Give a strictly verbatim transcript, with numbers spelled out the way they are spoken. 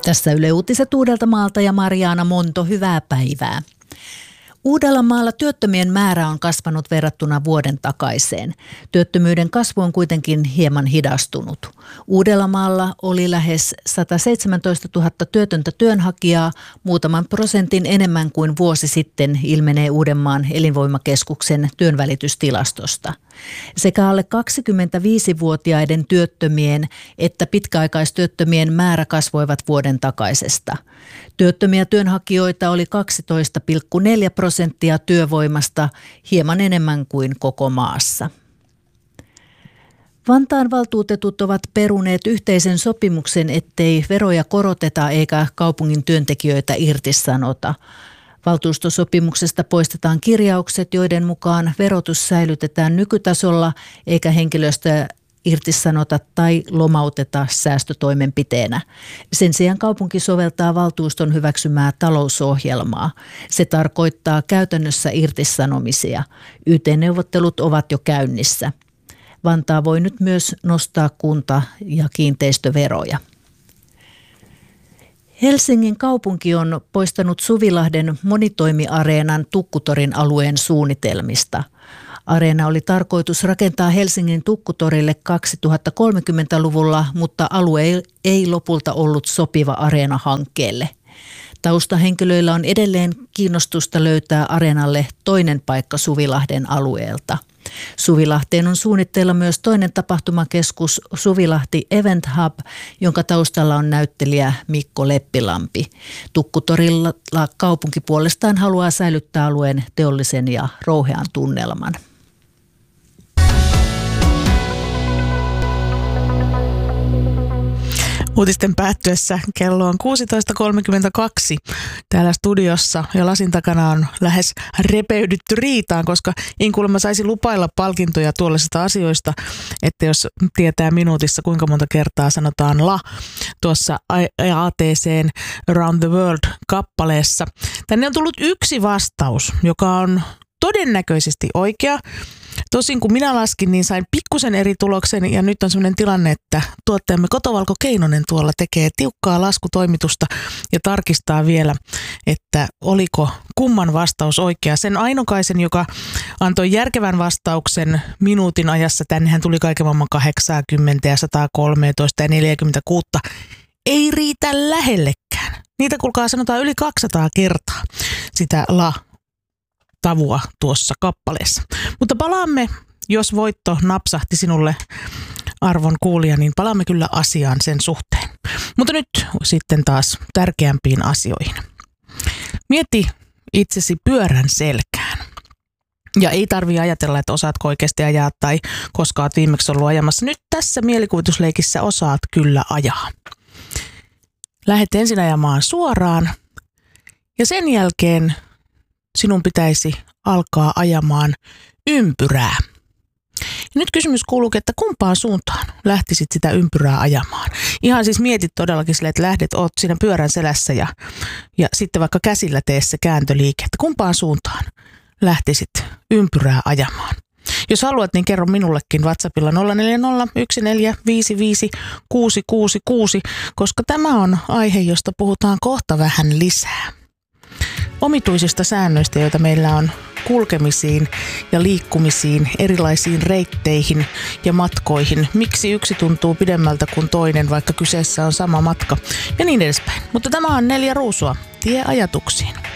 Tässä Yle Uutiset Uudeltamaalta ja Mariana Monto, hyvää päivää. Uudellamaalla työttömien määrä on kasvanut verrattuna vuoden takaiseen. Työttömyyden kasvu on kuitenkin hieman hidastunut. Uudellamaalla oli lähes sataseitsemäntoistatuhatta työtöntä työnhakijaa, muutaman prosentin enemmän kuin vuosi sitten, ilmenee Uudenmaan elinvoimakeskuksen työnvälitystilastosta. Sekä alle kaksikymmentäviisivuotiaiden työttömien että pitkäaikaistyöttömien määrä kasvoivat vuoden takaisesta. Työttömiä työnhakijoita oli kaksitoista pilkku neljä prosenttia työvoimasta, hieman enemmän kuin koko maassa. Vantaan valtuutetut ovat peruneet yhteisen sopimuksen, ettei veroja koroteta eikä kaupungin työntekijöitä irtisanota. Valtuustosopimuksesta poistetaan kirjaukset, joiden mukaan verotus säilytetään nykytasolla eikä henkilöstöä irtisanota tai lomauteta säästötoimenpiteenä. Sen sijaan kaupunki soveltaa valtuuston hyväksymää talousohjelmaa. Se tarkoittaa käytännössä irtisanomisia. Y T-neuvottelut ovat jo käynnissä. Vantaa voi nyt myös nostaa kunta- ja kiinteistöveroja. Helsingin kaupunki on poistanut Suvilahden monitoimiareenan Tukkutorin alueen suunnitelmista. Areena oli tarkoitus rakentaa Helsingin Tukkutorille kaksituhattakolmekymmentäluvulla, mutta alue ei lopulta ollut sopiva areena hankkeelle. Taustahenkilöillä on edelleen kiinnostusta löytää areenalle toinen paikka Suvilahden alueelta. Suvilahteen on suunnitteilla myös toinen tapahtumakeskus Suvilahti Event Hub, jonka taustalla on näyttelijä Mikko Leppilampi. Tukkutorilla kaupunki puolestaan haluaa säilyttää alueen teollisen ja rouhean tunnelman. Uutisten päättyessä kello on kuusitoista kolmekymmentäkaksi täällä studiossa ja lasin takana on lähes repeydytty riitaan, koska en kuulemma saisi lupailla palkintoja tuollaisista asioista, että jos tietää minuutissa kuinka monta kertaa sanotaan la tuossa A T C:n Around the World-kappaleessa. Tänne on tullut yksi vastaus, joka on todennäköisesti oikea. Tosin kun minä laskin, niin sain pikkusen eri tuloksen ja nyt on sellainen tilanne, että tuottajamme Kotovalko Keinonen tuolla tekee tiukkaa laskutoimitusta ja tarkistaa vielä, että oliko kumman vastaus oikea. Sen ainokaisen, joka antoi järkevän vastauksen minuutin ajassa, tännehän tuli kaiken maailman kahdeksankymmentä ja sata kolmetoista ja neljäkymmentäkuusi, ei riitä lähellekään. Niitä kuulkaa sanotaan yli kaksisataa kertaa sitä la tavua tuossa kappaleessa. Mutta palaamme, jos voitto napsahti sinulle arvon kuulija, niin palaamme kyllä asiaan sen suhteen. Mutta nyt sitten taas tärkeämpiin asioihin. Mieti itsesi pyörän selkään. Ja ei tarvitse ajatella, että osaatko oikeasti ajaa tai koska olet viimeksi ollut ajamassa. Nyt tässä mielikuvitusleikissä osaat kyllä ajaa. Lähdet ensin ajamaan suoraan ja sen jälkeen sinun pitäisi alkaa ajamaan ympyrää. Ja nyt kysymys kuuluu, että kumpaan suuntaan lähtisit sitä ympyrää ajamaan. Ihan siis mietit todellakin sille, että lähdet, oot siinä pyörän selässä ja, ja sitten vaikka käsillä tee se kääntöliike, että kumpaan suuntaan lähtisit ympyrää ajamaan. Jos haluat, niin kerro minullekin WhatsAppilla nolla neljä nolla yksi neljä viisi viisi kuusi kuusi kuusi, koska tämä on aihe, josta puhutaan kohta vähän lisää. Omituisista säännöistä, joita meillä on kulkemisiin ja liikkumisiin, erilaisiin reitteihin ja matkoihin. Miksi yksi tuntuu pidemmältä kuin toinen, vaikka kyseessä on sama matka ja niin edespäin. Mutta tämä on Neljä Ruusua, tie ajatuksiin.